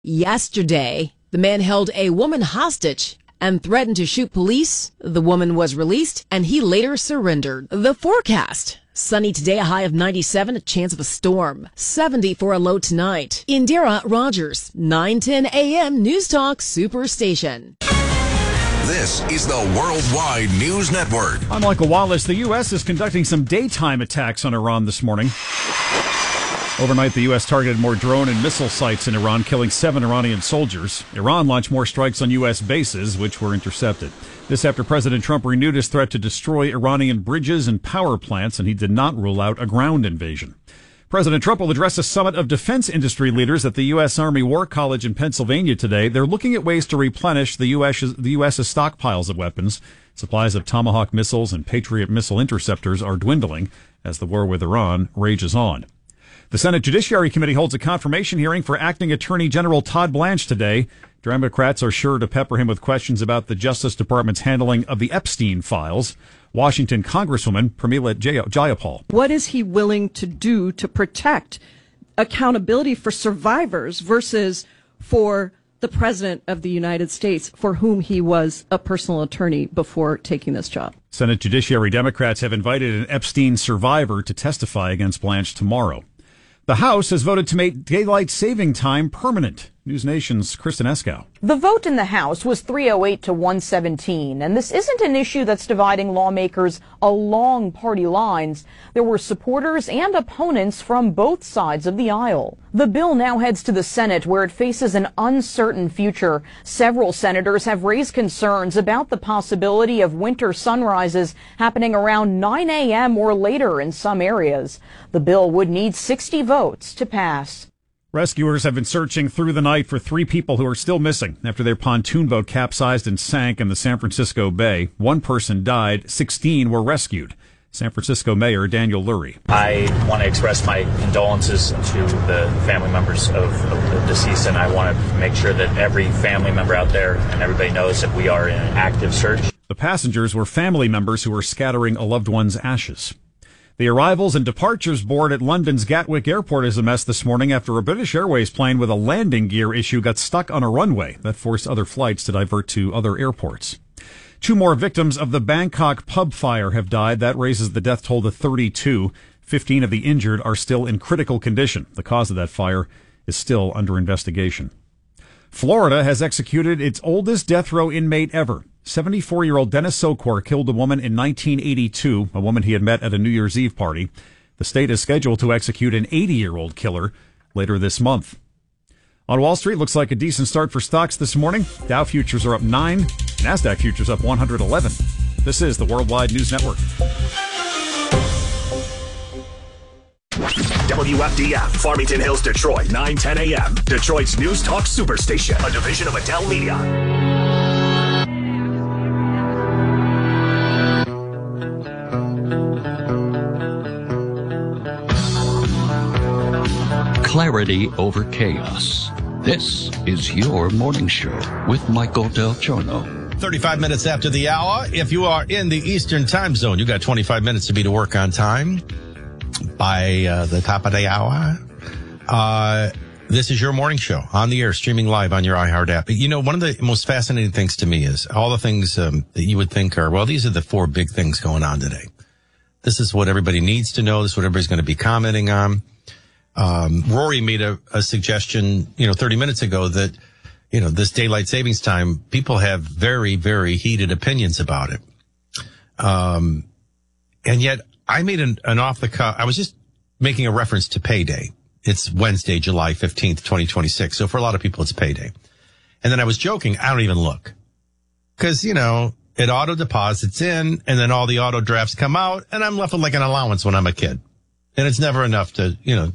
Yesterday, the man held a woman hostage and threatened to shoot police. The woman was released and he later surrendered. The forecast. Sunny today, a high of 97, a chance of a storm. 70 for a low tonight. Indira Rogers, 9:10 a.m. News Talk Superstation. This is the Worldwide News Network. I'm Michael Wallace. The U.S. is conducting some daytime attacks on Iran this morning. Overnight, the U.S. targeted more drone and missile sites in Iran, killing 7 Iranian soldiers. Iran launched more strikes on U.S. bases, which were intercepted. This after President Trump renewed his threat to destroy Iranian bridges and power plants, and he did not rule out a ground invasion. President Trump will address a summit of defense industry leaders at the U.S. Army War College in Pennsylvania today. They're looking at ways to replenish the U.S.'s stockpiles of weapons. Supplies of Tomahawk missiles and Patriot missile interceptors are dwindling as the war with Iran rages on. The Senate Judiciary Committee holds a confirmation hearing for Acting Attorney General Todd Blanche today. Democrats are sure to pepper him with questions about the Justice Department's handling of the Epstein files. Washington Congresswoman Pramila Jayapal. What is he willing to do to protect accountability for survivors versus for the President of the United States, for whom he was a personal attorney before taking this job? Senate Judiciary Democrats have invited an Epstein survivor to testify against Blanche tomorrow. The House has voted to make daylight saving time permanent. News Nation's Kristen Eskow. The vote in the House was 308 to 117, and this isn't an issue that's dividing lawmakers along party lines. There were supporters and opponents from both sides of the aisle. The bill now heads to the Senate, where it faces an uncertain future. Several senators have raised concerns about the possibility of winter sunrises happening around 9 a.m. or later in some areas. The bill would need 60 votes to pass. Rescuers have been searching through the night for 3 people who are still missing after their pontoon boat capsized and sank in the San Francisco Bay. 1 person died, 16 were rescued. San Francisco Mayor Daniel Lurie. I want to express my condolences to the family members of the deceased, and I want to make sure that every family member out there and everybody knows that we are in an active search. The passengers were family members who were scattering a loved one's ashes. The Arrivals and Departures Board at London's Gatwick Airport is a mess this morning after a British Airways plane with a landing gear issue got stuck on a runway. That forced other flights to divert to other airports. 2 more victims of the Bangkok pub fire have died. That raises the death toll to 32. 15 of the injured are still in critical condition. The cause of that fire is still under investigation. Florida has executed its oldest death row inmate ever. 74-year-old Dennis Sokor killed a woman in 1982, a woman he had met at a New Year's Eve party. The state is scheduled to execute an 80-year-old killer later this month. On Wall Street, looks like a decent start for stocks this morning. Dow futures are up 9, NASDAQ futures up 111. This is the Worldwide News Network. WFDF, Farmington Hills, Detroit, 9:10 a.m. Detroit's News Talk Superstation, a division of Adele Media. Clarity over chaos. This is your morning show with Michael Del Giorno. 35 minutes after the hour. If you are in the Eastern time zone, you got 25 minutes to be to work on time by the top of the hour. This is your morning show on the air, streaming live on your iHeart app. You know, one of the most fascinating things to me is all the things that you would think are, well, these are the 4 big things going on today. This is what everybody needs to know. This is what everybody's going to be commenting on. Rory made a suggestion, 30 minutes ago that, this daylight savings time, people have very, very heated opinions about it. And yet I made an off the cuff. I was just making a reference to payday. It's Wednesday, July 15th, 2026. So for a lot of people, it's payday. And then I was joking. I don't even look because, it auto deposits in and then all the auto drafts come out and I'm left with like an allowance when I'm a kid. And it's never enough to,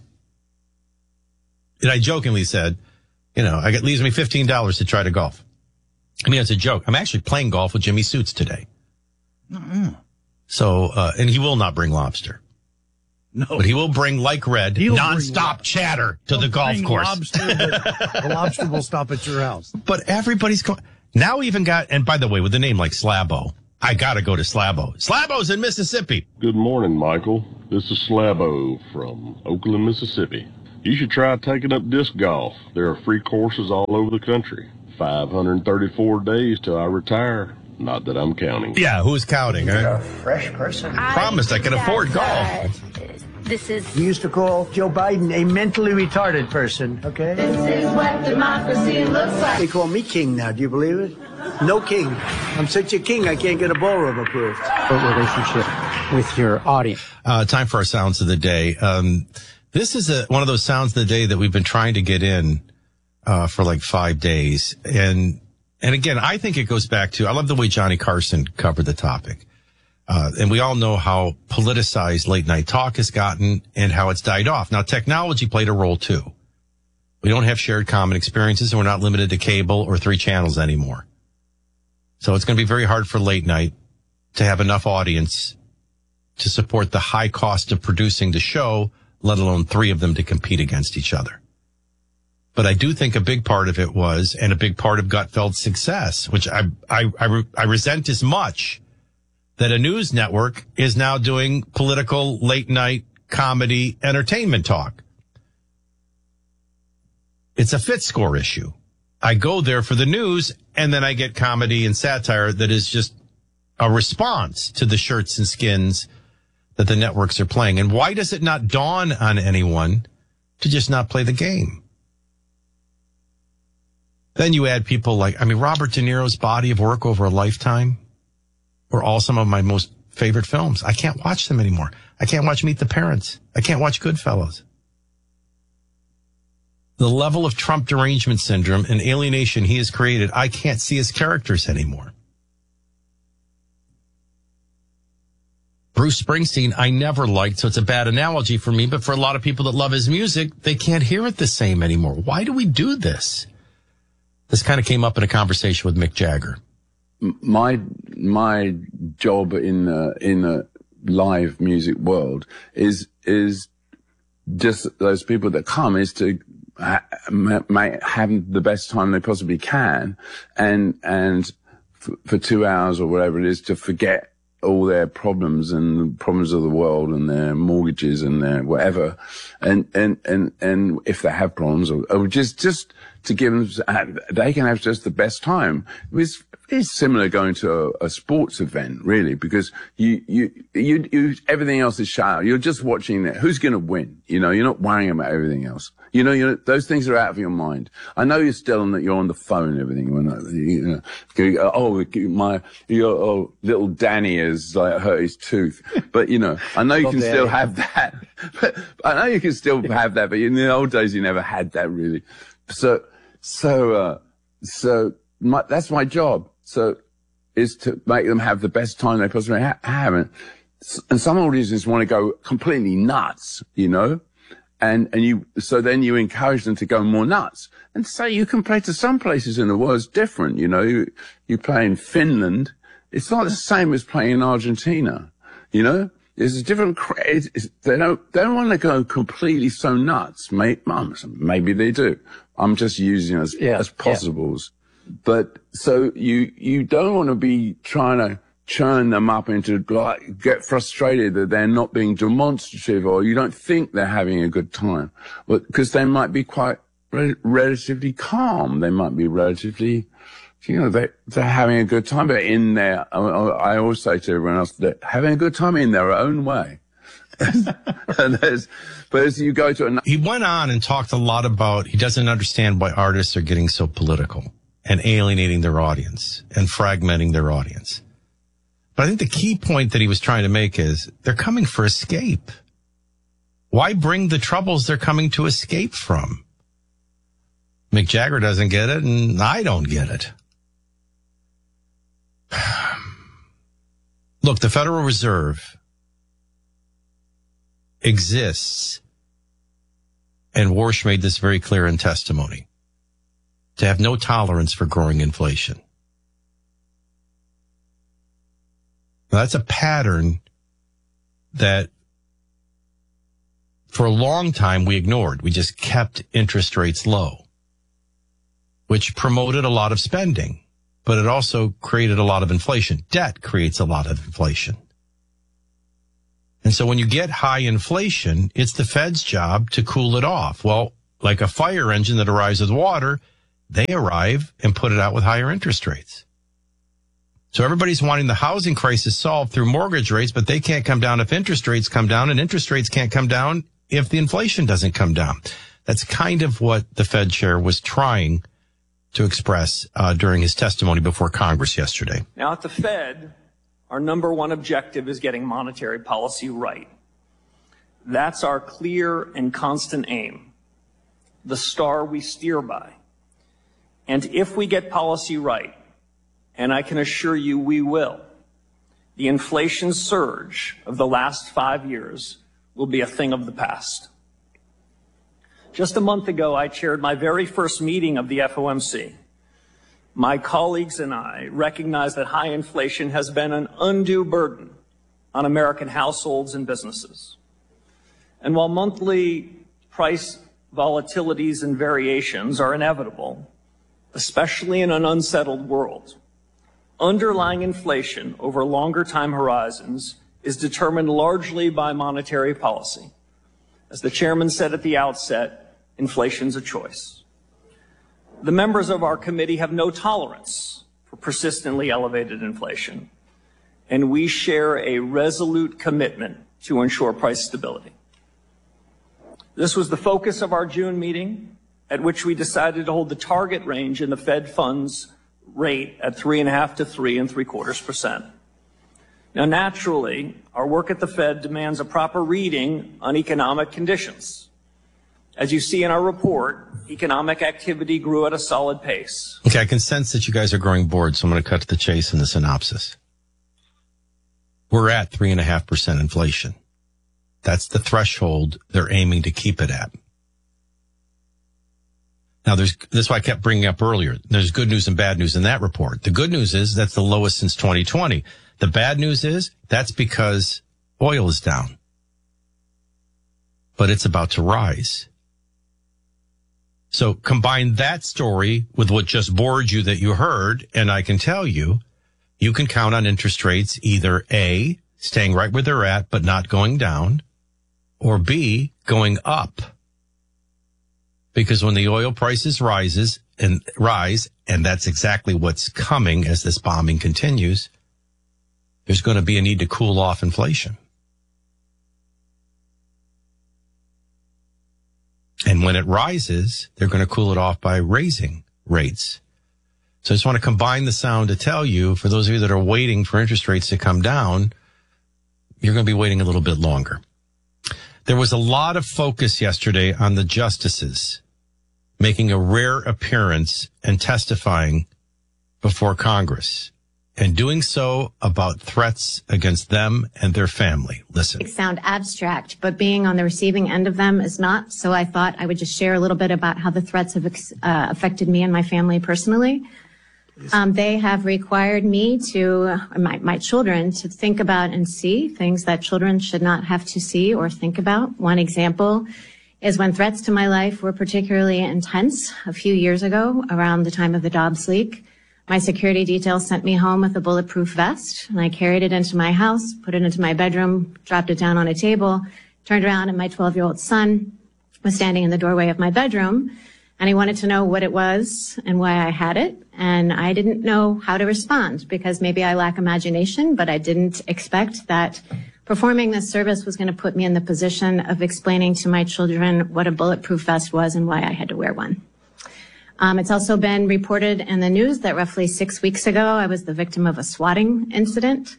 and I jokingly said, it leaves me $15 to try to golf. I mean, it's a joke. I'm actually playing golf with Jimmy Suits today. Mm-hmm. So, and he will not bring lobster. No. But he will bring, like Red, nonstop chatter to the golf course. Lobster, but the lobster will stop at your house. But everybody's now even got, and by the way, with a name like Slabo, I gotta go to Slabo. Slabo's in Mississippi. Good morning, Michael. This is Slabo from Oakland, Mississippi. You should try taking up disc golf. There are free courses all over the country. 534 days till I retire. Not that I'm counting. Yeah, who's counting? You're a fresh person. Promised I could afford golf. This is... We used to call Joe Biden a mentally retarded person, okay? This is what democracy looks like. They call me king now, do you believe it? No king. I'm such a king, I can't get a ballroom approved. What relationship with your audience? Time for our sounds of the day. This is one of those sounds of the day that we've been trying to get in for like 5 days. And again, I think it goes back to, I love the way Johnny Carson covered the topic. And we all know how politicized late night talk has gotten and how it's died off. Now, technology played a role too. We don't have shared common experiences and we're not limited to cable or 3 channels anymore. So it's going to be very hard for late night to have enough audience to support the high cost of producing the show, let alone 3 of them to compete against each other. But I do think a big part of it was, and a big part of Gutfeld's success, which I resent as much, that a news network is now doing political late night comedy entertainment talk. It's a fit score issue. I go there for the news and then I get comedy and satire that is just a response to the shirts and skins that the networks are playing. And why does it not dawn on anyone to just not play the game? Then you add people like, Robert De Niro's body of work over a lifetime were all some of my most favorite films. I can't watch them anymore. I can't watch Meet the Parents. I can't watch Goodfellas. The level of Trump derangement syndrome and alienation he has created, I can't see his characters anymore. Bruce Springsteen, I never liked, so it's a bad analogy for me, but for a lot of people that love his music, they can't hear it the same anymore. Why do we do this? This kind of came up in a conversation with Mick Jagger. My job in the live music world is just those people that come is to have the best time they possibly can, and for 2 hours or whatever it is, to forget all their problems and the problems of the world and their mortgages and their whatever, and if they have problems, or just to give them, they can have just the best time. It's similar going to a sports event, really, because you everything else is shut out. You're just watching that. Who's going to win? You're not worrying about everything else. Those things are out of your mind. I know you're still you're on the phone and everything. Little Danny has hurt his tooth. But, I know you can still have that. But But in the old days, you never had that really. That's my job. So, is to make them have the best time they possibly have. And some audiences want to go completely nuts, so then you encourage them to go more nuts. And say you can play to some places in the world, it's different, you play in Finland, it's not the same as playing in Argentina, There's a different, they don't want to go completely so nuts. Maybe they do. I'm just using it as possibles. But so you don't want to be trying to churn them up into get frustrated that they're not being demonstrative, or you don't think they're having a good time. But because they might be quite relatively calm. They might be relatively, they're having a good time, but in their, I always say to everyone else, they're having a good time in their own way. But as you go to he went on and talked a lot about he doesn't understand why artists are getting so political and alienating their audience and fragmenting their audience. But I think the key point that he was trying to make is they're coming for escape. Why bring the troubles they're coming to escape from? Mick Jagger doesn't get it, and I don't get it. Look, the Federal Reserve exists, and Warsh made this very clear in testimony, to have no tolerance for growing inflation. Now, that's a pattern that for a long time we ignored. We just kept interest rates low, which promoted a lot of spending, but it also created a lot of inflation. Debt creates a lot of inflation. And so when you get high inflation, it's the Fed's job to cool it off. Well, like a fire engine that arrives with water, they arrive and put it out with higher interest rates. So everybody's wanting the housing crisis solved through mortgage rates, but they can't come down if interest rates come down, and interest rates can't come down if the inflation doesn't come down. That's kind of what the Fed chair was trying to express during his testimony before Congress yesterday. Now, at the Fed, our number one objective is getting monetary policy right. That's our clear and constant aim, the star we steer by. And if we get policy right, and I can assure you we will, the inflation surge of the last 5 years will be a thing of the past. Just a month ago, I chaired my very first meeting of the FOMC. My colleagues and I recognize that high inflation has been an undue burden on American households and businesses. And while monthly price volatilities and variations are inevitable, especially in an unsettled world, underlying inflation over longer time horizons is determined largely by monetary policy. As the chairman said at the outset, inflation's a choice. The members of our committee have no tolerance for persistently elevated inflation, and we share a resolute commitment to ensure price stability. This was the focus of our June meeting, at which we decided to hold the target range in the Fed funds rate at 3.5% to 3.75%. Now, naturally, our work at the Fed demands a proper reading on economic conditions. As you see in our report, economic activity grew at a solid pace. Okay, I can sense that you guys are growing bored, so I'm going to cut to the chase in the synopsis. We're at 3.5% inflation. That's the threshold they're aiming to keep it at. Now, this is why I kept bringing up earlier. There's good news and bad news in that report. The good news is that's the lowest since 2020. The bad news is that's because oil is down. But it's about to rise. So combine that story with what just bored you that you heard, and I can tell you, you can count on interest rates either A, staying right where they're at but not going down, or B, going up. Because when the oil prices rise, and that's exactly what's coming as this bombing continues, there's going to be a need to cool off inflation. And when it rises, they're going to cool it off by raising rates. So I just want to combine the sound to tell you, for those of you that are waiting for interest rates to come down, you're going to be waiting a little bit longer. There was a lot of focus yesterday on the justices making a rare appearance and testifying before Congress, and doing so about threats against them and their family. Listen. They sound abstract, but being on the receiving end of them is not. So I thought I would just share a little bit about how the threats have affected me and my family personally. They have required me to, my children, to think about and see things that children should not have to see or think about. One example is when threats to my life were particularly intense a few years ago around the time of the Dobbs leak. My security detail sent me home with a bulletproof vest, and I carried it into my house, put it into my bedroom, dropped it down on a table, turned around, and my 12-year-old son was standing in the doorway of my bedroom, and he wanted to know what it was and why I had it, and I didn't know how to respond because maybe I lack imagination, but I didn't expect that performing this service was going to put me in the position of explaining to my children what a bulletproof vest was and why I had to wear one. It's also been reported in the news that roughly 6 weeks ago, I was the victim of a swatting incident.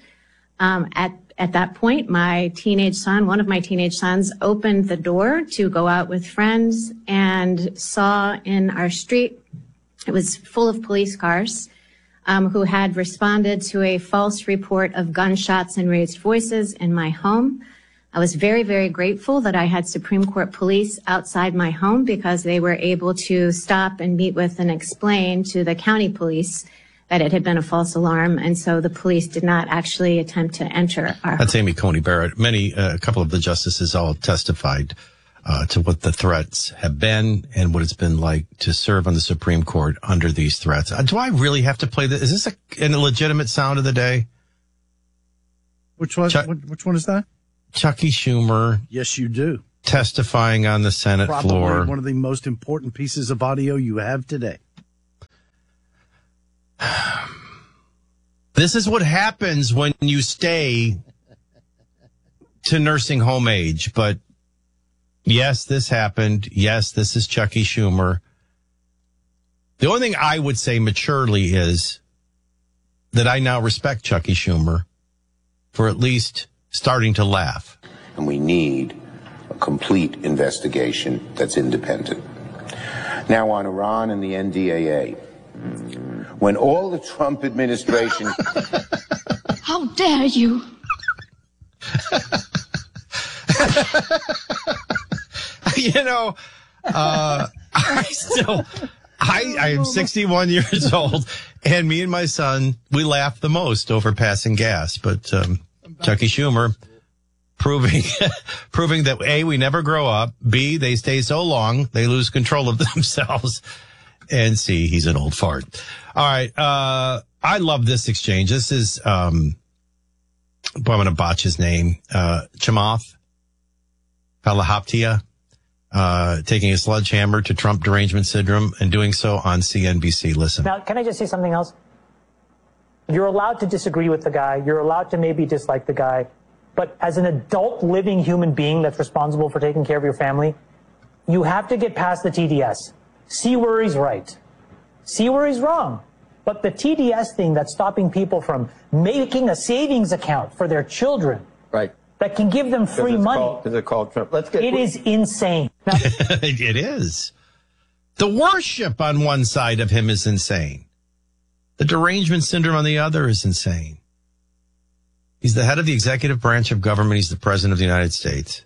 At that point, my teenage son, one of my teenage sons, opened the door to go out with friends and saw in our street, it was full of police cars, who had responded to a false report of gunshots and raised voices in my home. I was very, very grateful that I had Supreme Court police outside my home because they were able to stop and meet with and explain to the county police that it had been a false alarm, and so the police did not actually attempt to enter our home. That's Amy Coney Barrett. A couple of the justices all testified to what the threats have been and what it's been like to serve on the Supreme Court under these threats. Do I really have to play this? Is this a legitimate sound of the day? Which one is that? Chucky Schumer. Yes, you do. Testifying on the Senate floor. One of the most important pieces of audio you have today. This is what happens when you stay to nursing home age. But yes, this happened. Yes, this is Chucky Schumer. The only thing I would say maturely is that I now respect Chucky Schumer for at least starting to laugh. And we need a complete investigation that's independent. Now on Iran and the NDAA, when all the Trump administration... How dare you? You know, I am 61 years old, and me and my son, we laugh the most over passing gas. But Chucky Schumer proving that A, we never grow up, B, they stay so long, they lose control of themselves, and C, he's an old fart. All right, I love this exchange. This is, I'm going to botch his name, Chamath Palihapitiya, taking a sledgehammer to Trump derangement syndrome and doing so on CNBC. Listen. Now, can I just say something else? You're allowed to disagree with the guy. You're allowed to maybe dislike the guy. But as an adult living human being that's responsible for taking care of your family, you have to get past the TDS. See where he's right. See where he's wrong. But the TDS thing that's stopping people from making a savings account for their children. Right. That can give them free money. Is it called Trump? It is insane. Now, it is. The worship on one side of him is insane. The derangement syndrome on the other is insane. He's the head of the executive branch of government. He's the president of the United States.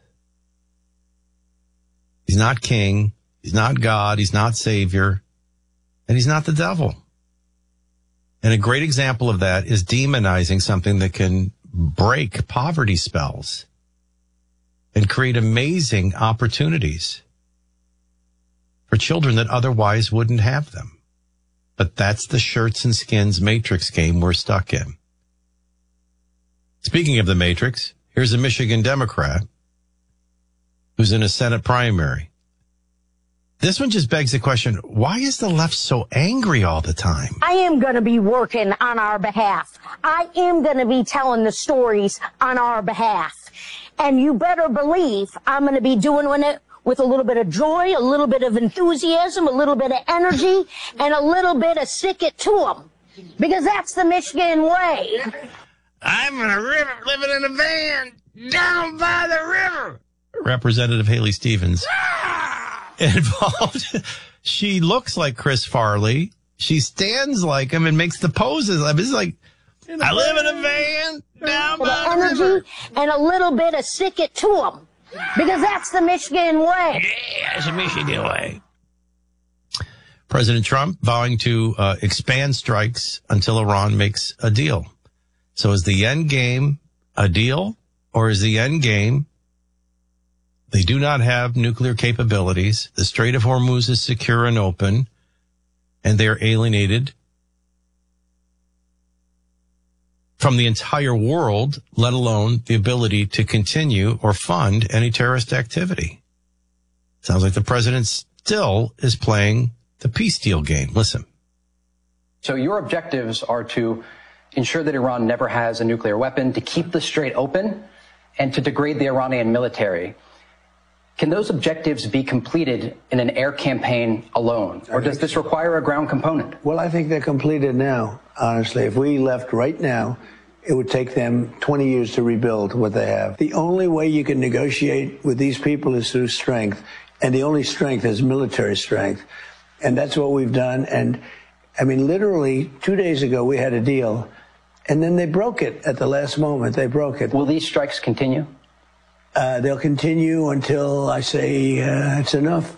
He's not king. He's not God. He's not savior. And he's not the devil. And a great example of that is demonizing something that can break poverty spells and create amazing opportunities for children that otherwise wouldn't have them. But that's the shirts and skins matrix game we're stuck in. Speaking of the matrix, here's a Michigan Democrat who's in a Senate primary. This one just begs the question, why is the left so angry all the time? I am going to be working on our behalf. I am going to be telling the stories on our behalf. And you better believe I'm going to be doing it with a little bit of joy, a little bit of enthusiasm, a little bit of energy, and a little bit of stick it to them. Because that's the Michigan way. I'm in a river, living in a van down by the river. Representative Haley Stevens. Involved. She looks like Chris Farley. She stands like him and makes the poses. I mean, it's like, I live in a van down by the river. And a little bit of stick it to them. Because that's the Michigan way. Yeah, it's the Michigan way. President Trump vowing to expand strikes until Iran makes a deal. So is the end game a deal, or is the end game they do not have nuclear capabilities, the Strait of Hormuz is secure and open, and they are alienated from the entire world, let alone the ability to continue or fund any terrorist activity? Sounds like the president still is playing the peace deal game. Listen. So your objectives are to ensure that Iran never has a nuclear weapon, to keep the strait open, and to degrade the Iranian military. Can those objectives be completed in an air campaign alone, or does this require a ground component? Well, I think they're completed now, honestly. If we left right now, it would take them 20 years to rebuild what they have. The only way you can negotiate with these people is through strength, and the only strength is military strength. And that's what we've done. And, I mean, literally 2 days ago, we had a deal, and then they broke it at the last moment. They broke it. Will these strikes continue? They'll continue until I say it's enough.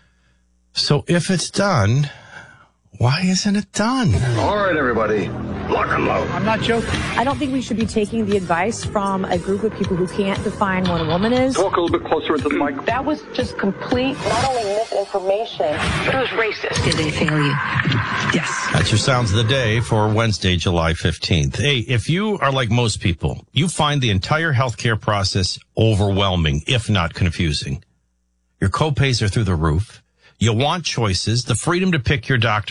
So if it's done, why isn't it done? All right, everybody. Lock 'em up. I'm not joking. I don't think we should be taking the advice from a group of people who can't define what a woman is. Talk a little bit closer into the mic. That was just complete, not only misinformation, but it was racist. Did they fail you? Yes. That's your Sounds of the Day for Wednesday, July 15th. Hey, if you are like most people, you find the entire healthcare process overwhelming, if not confusing. Your copays are through the roof. You want choices, the freedom to pick your doctor